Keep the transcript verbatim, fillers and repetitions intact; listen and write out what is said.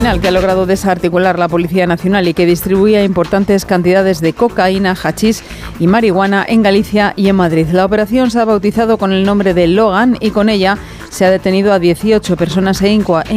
que ha logrado desarticular la Policía Nacional y que distribuía importantes cantidades de cocaína, hachís y marihuana en Galicia y en Madrid. La operación se ha bautizado con el nombre de Logan y con ella se ha detenido a dieciocho personas e